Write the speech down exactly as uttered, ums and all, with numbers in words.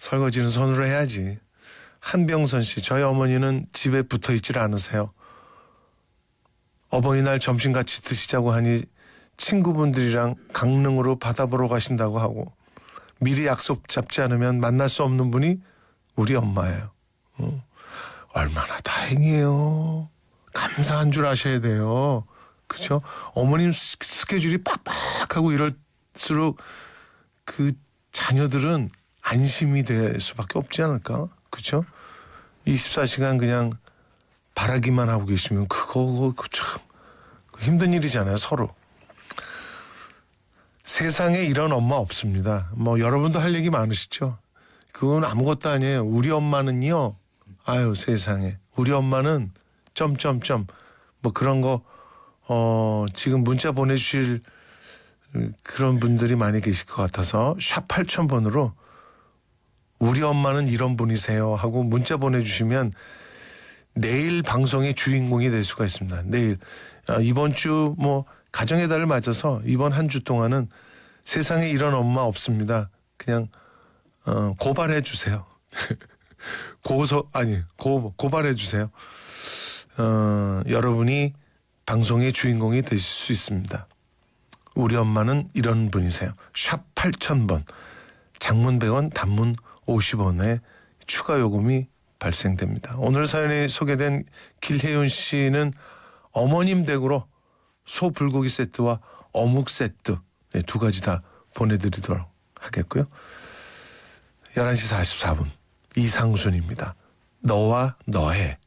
설거지는 손으로 해야지. 한병선 씨, 저희 어머니는 집에 붙어 있질 않으세요. 어버이날 점심 같이 드시자고 하니 친구분들이랑 강릉으로 바다 보러 가신다고 하고 미리 약속 잡지 않으면 만날 수 없는 분이 우리 엄마예요. 어. 얼마나 다행이에요. 감사한 줄 아셔야 돼요. 그렇죠? 어머님 스케줄이 빡빡하고 이럴수록 그 자녀들은 안심이 될 수밖에 없지 않을까? 그렇죠? 이십사 시간 그냥 바라기만 하고 계시면 그거, 그거 참 힘든 일이잖아요, 서로. 세상에 이런 엄마 없습니다. 뭐 여러분도 할 얘기 많으시죠? 그건 아무것도 아니에요. 우리 엄마는요. 아유 세상에. 우리 엄마는 점점점 뭐 그런 거 어, 지금 문자 보내주실 그런 분들이 많이 계실 것 같아서 샵 팔천 번으로 우리 엄마는 이런 분이세요 하고 문자 보내주시면 내일 방송의 주인공이 될 수가 있습니다. 내일 아, 이번 주 뭐 가정의 달을 맞아서 이번 한 주 동안은 세상에 이런 엄마 없습니다. 그냥 어, 고발해 주세요. 고소 아니 고 고발해 주세요. 어, 여러분이 방송의 주인공이 되실 수 있습니다. 우리 엄마는 이런 분이세요. 샵 팔천 번 장문 백 원 단문 오십 원의 추가 요금이 발생됩니다. 오늘 사연에 소개된 길혜윤 씨는 어머님 댁으로 소 불고기 세트와 어묵 세트 네, 두 가지 다 보내드리도록 하겠고요. 열한 시 사십사 분 이상순입니다. 너와 너의